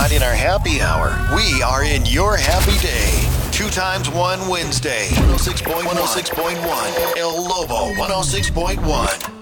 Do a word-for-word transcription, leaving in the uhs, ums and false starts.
not in our happy hour. We are in your happy day. Two times one Wednesday. one oh six point one. one oh six point one. El Lobo one oh six point one.